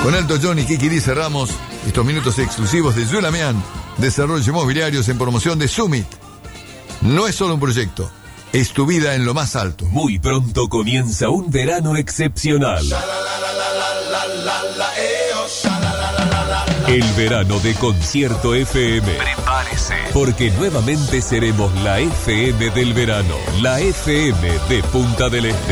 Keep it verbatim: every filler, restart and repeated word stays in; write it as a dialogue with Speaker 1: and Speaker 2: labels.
Speaker 1: Con Alto John y Kiki D cerramos estos minutos exclusivos de Yulamian, Desarrollo Inmobiliarios en promoción de Summit. No es solo un proyecto, es tu vida en lo más alto.
Speaker 2: Muy pronto comienza un verano excepcional. El verano de Concierto F M. Prepárese, porque nuevamente seremos la F M del verano, la F M de Punta del Este.